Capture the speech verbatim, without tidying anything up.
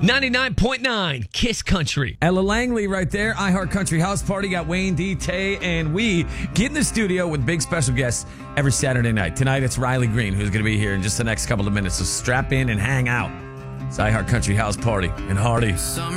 ninety-nine point nine Kiss Country. Ella Langley right there. iHeart Country House Party. Got Wayne D. Tay, and we get in the studio with big special guests every Saturday night. Tonight it's Riley Green, who's going to be here in just the next couple of minutes. So strap in and hang out. It's iHeart Country House Party and Hardy.